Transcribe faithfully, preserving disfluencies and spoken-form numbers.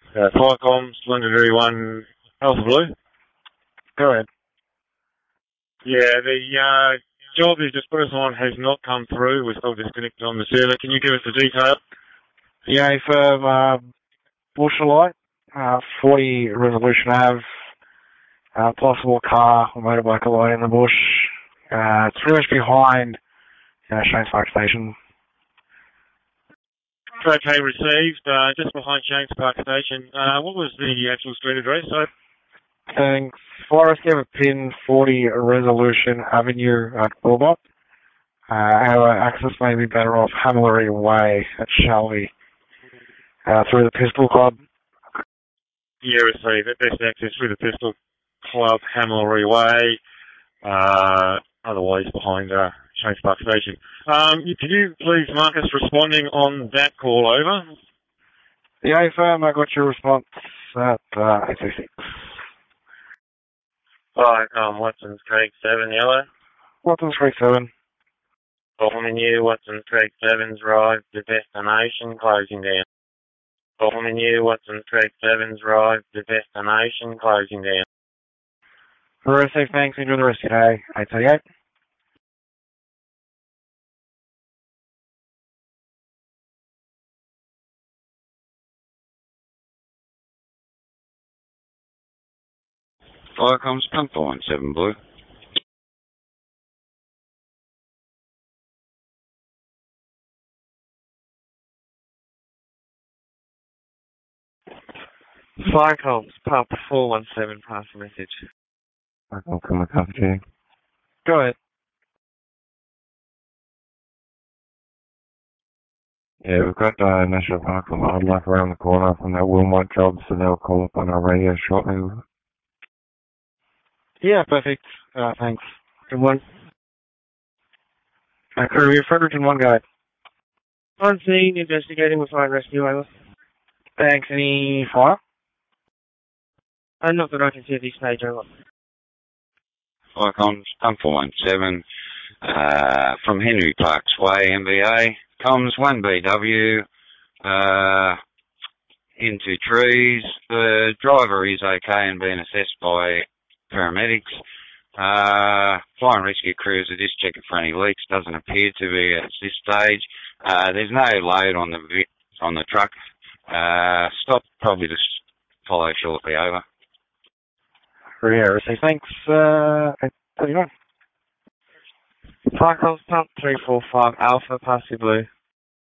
Uh, Firecoms, London Area one, Alpha Blue. Go ahead. Yeah, the uh, job you just put us on has not come through. We're still disconnected on the server. Can you give us the detail? Yeah, for uh, Bushelite, uh, forty Resolution Ave, uh, possible car or motorbike alone in the bush. Uh, it's pretty much behind uh, Shane's Park Station. Okay, received, uh, just behind Shane's Park Station. Uh, what was the actual street address? So, Thanks. Forest Ever Pin, forty Resolution Avenue at Bulbop. Uh, our access may be better off Hamillery Way at Shelby, uh, through the Pistol Club. yeah, received. Best access through the Pistol Club, Hamillery Way. Uh, otherwise behind uh, Shane's Park Station. Um, can you please mark us responding on that call over? Yeah, firm, I got your response at uh, eight six six. Alright, um, Watson's Creek seven, yellow. Watson's Creek seven. Calling you, Watson's Creek seven's Drive to destination, closing down. Calling you, Watson's Creek seven's Drive to destination, closing down. For safe, thanks. Enjoy the rest of your day. eight thirty-eight. Firecoms, pump four one seven Blue. Firecoms, pump four one seven, pass the message. I'll come with cover to. Go ahead. Yeah, we've got uh, National Park and Wildlife around the corner from that Wilmot job, so they'll call up on our radio shortly. Yeah, perfect. Uh, thanks. Good one. Uh, crew, you're Fredericton one guy. On scene, investigating with fire and rescue, over. Thanks. Any fire? Uh, not that I can see at this stage, over. Firecoms, pump four one seven, uh, from Henry Parks Way, M B A. Comms one B W, uh, into trees. The driver is okay and being assessed by paramedics. Uh, fire and rescue crews are just checking for any leaks. Doesn't appear to be at this stage. Uh, there's no load on the on the truck. Uh, stop, probably just follow shortly, over. Yeah, receive. Thanks. Uh, thirty-nine. Firecoms, pump three four five Alpha, pass your blue.